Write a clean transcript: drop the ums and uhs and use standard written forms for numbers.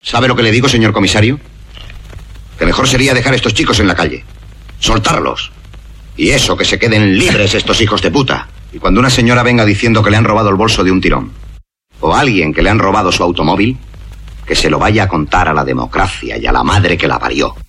¿Sabe lo que le digo, señor comisario? Que mejor sería dejar a estos chicos en la calle. Soltarlos. Y eso, que se queden libres estos hijos de puta. Y cuando una señora venga diciendo que le han robado el bolso de un tirón, o alguien que le han robado su automóvil, que se lo vaya a contar a la democracia y a la madre que la parió.